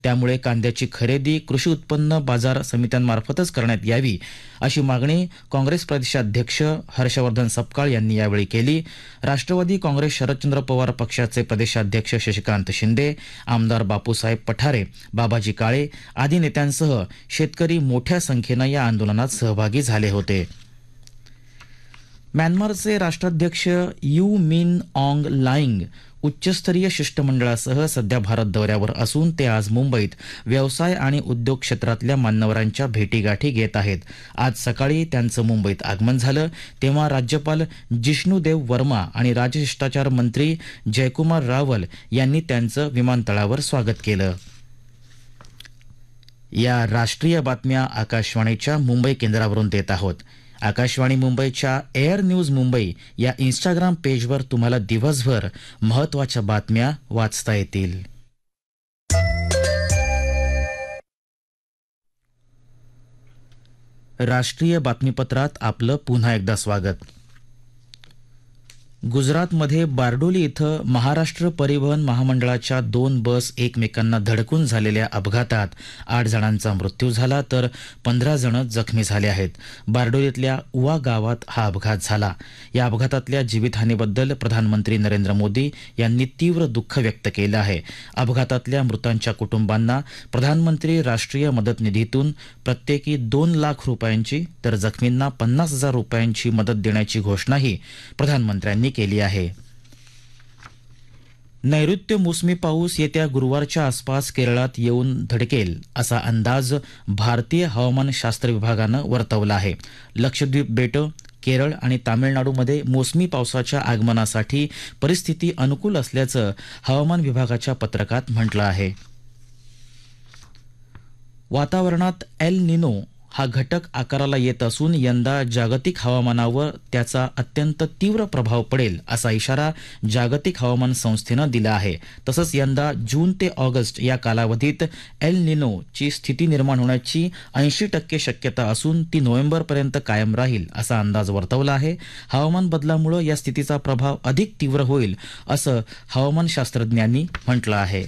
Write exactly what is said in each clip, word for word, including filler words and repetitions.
त्यामुळे कांद्याची खरेदी कृषी उत्पन्न बाजार समित्यांमार्फतच करण्यात यावी अशी मागणी काँग्रेस प्रदेशाध्यक्ष हर्षवर्धन सपकाळ यांनी यावेळी केली. राष्ट्रवादी काँग्रेस शरदचंद्र पवार पक्षाचे प्रदेशाध्यक्ष शशिकांत शिंदे, आमदार बापूसाहेब पठारे, बाबाजी काळे आदी नेत्यांसह शेतकरी मोठ्या संख्येनं या आंदोलनात सहभागी झाले होते. म्यानमारचे राष्ट्राध्यक्ष यू मिन ऑंग लाईंग उच्चस्तरीय शिष्टमंडळासह सध्या भारत दौऱ्यावर असून ते आज मुंबईत व्यवसाय आणि उद्योग क्षेत्रातल्या मान्यवरांच्या भेटीगाठी घेत आहेत. आज सकाळी त्यांचं मुंबईत आगमन झालं तेव्हा राज्यपाल जिष्णुदेव वर्मा आणि राजशिष्टाचार मंत्री जयकुमार रावल यांनी त्यांचं विमानतळावर स्वागत केलं. या राष्ट्रीय बातम्या आकाशवाणीच्या मुंबई केंद्रावरून देत आहोत. आकाशवाणी मुंबईच्या एअर न्यूज मुंबई या इंस्टाग्राम पेजवर तुम्हाला दिवसभर महत्त्वाच्या बातम्या वाचता येतील. राष्ट्रीय बातमीपत्रात आपलं पुन्हा एकदा स्वागत. गुजरातमध्ये बारडोली इथं महाराष्ट्र परिवहन महामंडळाच्या दोन बस एकमेकांना धडकून झालेल्या अपघातात आठ जणांचा मृत्यू झाला तर पंधरा जण जखमी झाले आहेत. बारडोलीतल्या उवा गावात हा अपघात झाला. या अपघातातल्या जीवितहानीबद्दल प्रधानमंत्री नरेंद्र मोदी यांनी तीव्र दुःख व्यक्त केलं आहे. अपघातातल्या मृतांच्या कुटुंबांना प्रधानमंत्री राष्ट्रीय मदत निधीतून प्रत्येकी दोन लाख रुपयांची तर जखमींना पन्नास हजार रुपयांची मदत देण्याची घोषणाही प्रधानमंत्र्यांनी केली आहे. नैऋत्य मोसमी पाऊस येत्या गुरुवारच्या आसपास केरळात येऊन धडकेल असा अंदाज भारतीय हवामानशास्त्र विभागानं वर्तवला आहे. लक्षद्वीप बेटं, केरळ आणि तामिळनाडूमध्ये मोसमी पावसाच्या आगमनासाठी परिस्थिती अनुकूल असल्याचं हवामान विभागाच्या पत्रकात म्हटलं आहे. वातावरणात एल निनो हा घटक आकाराला येत असून यंदा जागतिक हवामानावर त्याचा अत्यंत तीव्र प्रभाव पडेल असा इशारा जागतिक हवामान संस्थेनं दिला आहे. तसंच यंदा जून ते ऑगस्ट या कालावधीत एल निनोची स्थिती निर्माण होण्याची ऐंशी टक्के शक्यता असून ती नोव्हेंबरपर्यंत कायम राहील असा अंदाज वर्तवला आहे. हवामान बदलामुळे या स्थितीचा प्रभाव अधिक तीव्र होईल असं हवामानशास्त्रज्ञांनी म्हटलं आहे.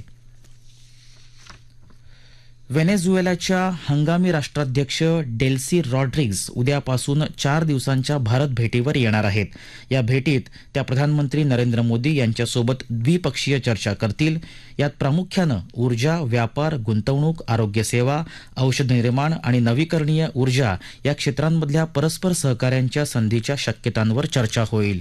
व्हेनेझुएलाच्या हंगामी राष्ट्राध्यक्ष डेल्सी रॉड्रिग्ज उद्यापासून चार दिवसांच्या भारत भेटीवर येणार आहेत. या भेटीत त्या प्रधानमंत्री नरेंद्र मोदी यांच्यासोबत द्विपक्षीय चर्चा करतील. यात प्रामुख्यानं ऊर्जा, व्यापार, गुंतवणूक, आरोग्यसेवा, औषध निर्माण आणि नवीकरणीय ऊर्जा या क्षेत्रांमधल्या परस्पर सहकार्यांच्या संधीच्या शक्यतांवर चर्चा होईल.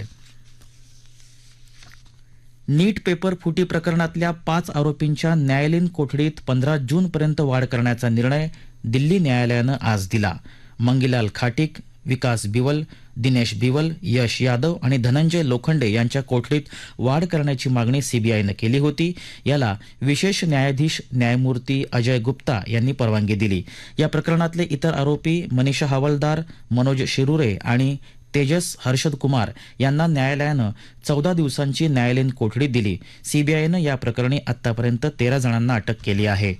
नीट पेपर फुटी प्रकरणातल्या पाच आरोपींच्या न्यायालयीन कोठडीत पंधरा जूनपर्यंत वाढ करण्याचा निर्णय दिल्ली न्यायालयानं आज दिला. मंगीलाल खाटिक, विकास बिवल, दिनेश बिवल, यश यादव आणि धनंजय लोखंडे यांच्या कोठडीत वाढ करण्याची मागणी सीबीआयनं केली होती. याला विशेष न्यायाधीश न्यायमूर्ती अजय गुप्ता यांनी परवानगी दिली. या प्रकरणातले इतर आरोपी मनीषा हवालदार, मनोज शिरुरे आणि तेजस हर्षद कुमार यांना न्यायालयानं चौदा दिवसांची न्यायालयीन कोठडी दिली. सीबीआयनं या प्रकरणी आतापर्यंत तेरा जणांना अटक केली आहे.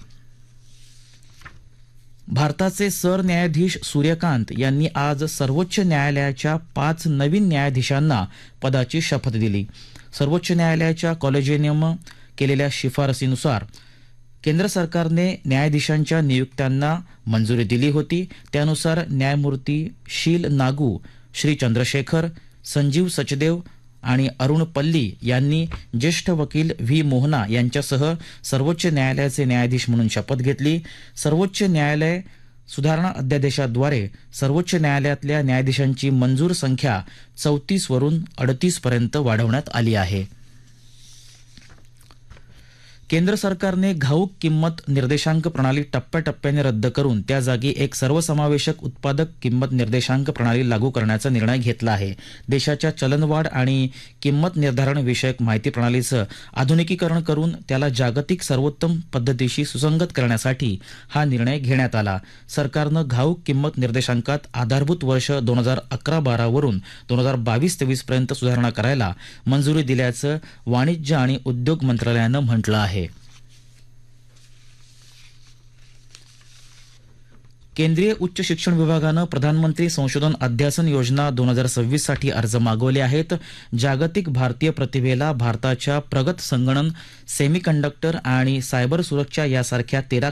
भारताचे सरन्यायाधीश सूर्यकांत यांनी आज सर्वोच्च न्यायालयाच्या पाच नवीन न्यायाधीशांना पदाची शपथ दिली. सर्वोच्च न्यायालयाच्या कॉलेजियमनं केलेल्या शिफारसीनुसार केंद्र सरकारने न्यायाधीशांच्या नियुक्त्यांना मंजुरी दिली होती. त्यानुसार न्यायमूर्ती शील नागू, श्री चंद्रशेखर, संजीव सचदेव आणि अरुण पल्ली यांनी ज्येष्ठ वकील व्ही मोहना यांच्यासह सर्वोच्च न्यायालयाचे न्यायाधीश म्हणून शपथ घेतली. सर्वोच्च न्यायालय सुधारणा अध्यादेशाद्वारे सर्वोच्च न्यायालयातल्या न्यायाधीशांची मंजूर संख्या चौतीस वरून अडतीस पर्यंत वाढवण्यात आली आहे. केंद्र सरकारने घाऊक किंमत निर्देशांक प्रणाली टप्प्याटप्प्याने रद्द करून त्या जागी एक सर्वसमावेशक उत्पादक किंमत निर्देशांक प्रणाली लागू करण्याचा निर्णय घेतला आहे. देशाच्या चलनवाढ आणि किंमत निर्धारण विषयक माहिती प्रणालीचं आधुनिकीकरण करून त्याला जागतिक सर्वोत्तम पद्धतीशी सुसंगत करण्यासाठी हा निर्णय घेण्यात आला. सरकारनं घाऊक किंमत निर्देशांकात आधारभूत वर्ष दोन हजार अकरा बारा वरून दोन हजार बावीस तेवीस पर्यंत सुधारणा करायला मंजुरी दिल्याचं वाणिज्य आणि उद्योग मंत्रालयानं म्हटलं आहे. केंद्रीय उच्च शिक्षण विभागानं प्रधानमंत्री संशोधन अध्यासन योजना दोन हजार सव्वीस साठी अर्ज मागवले आहेत. जागतिक भारतीय प्रतिभेला भारताच्या प्रगत संगणन, सेमीकंडक्टर आणि सायबर सुरक्षा यासारख्या तेरा